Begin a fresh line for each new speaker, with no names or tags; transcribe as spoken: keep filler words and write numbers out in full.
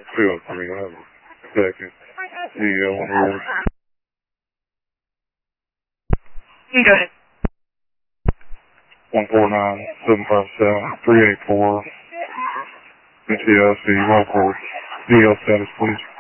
two oh three, I have a second. D L here.
You go ahead.
one four nine seven five seven three eight four. N C I C, local D L status, please.